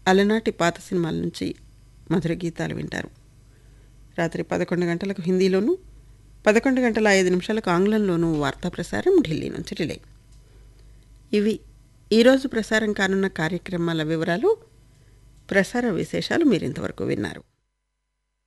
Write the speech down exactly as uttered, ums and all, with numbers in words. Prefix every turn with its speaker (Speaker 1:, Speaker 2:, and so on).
Speaker 1: అలనాటి పాత సినిమాల నుంచి మధుర గీతాలు వింటారు. రాత్రి పదకొండు గంటలకు హిందీలోను, పదకొండు గంటల ఐదు నిమిషాలకు ఆంగ్లంలోనూ వార్తా ప్రసారం ఢిల్లీ నుంచి రిలే. ఇవి ఈరోజు ప్రసారం కానున్న కార్యక్రమాల వివరాలు, ప్రసార విశేషాలు మీరు ఇంతవరకు విన్నారు.